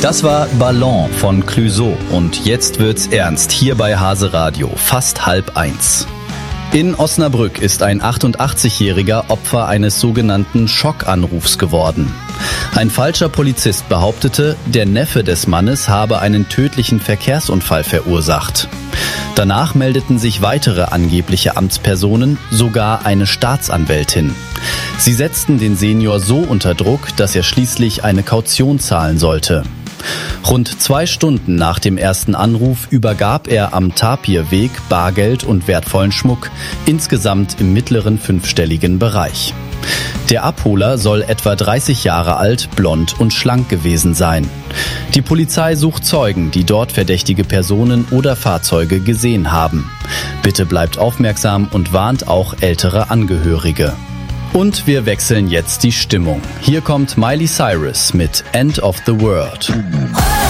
Das war Ballon von Clouseau und jetzt wird's ernst hier bei Hase Radio, fast 12:30. In Osnabrück ist ein 88-Jähriger Opfer eines sogenannten Schockanrufs geworden. Ein falscher Polizist behauptete, der Neffe des Mannes habe einen tödlichen Verkehrsunfall verursacht. Danach meldeten sich weitere angebliche Amtspersonen, sogar eine Staatsanwältin. Sie setzten den Senior so unter Druck, dass er schließlich eine Kaution zahlen sollte. Rund 2 Stunden nach dem ersten Anruf übergab er am Tapirweg Bargeld und wertvollen Schmuck, insgesamt im mittleren 5-stelligen Bereich. Der Abholer soll etwa 30 Jahre alt, blond und schlank gewesen sein. Die Polizei sucht Zeugen, die dort verdächtige Personen oder Fahrzeuge gesehen haben. Bitte bleibt aufmerksam und warnt auch ältere Angehörige. Und wir wechseln jetzt die Stimmung. Hier kommt Miley Cyrus mit End of the World.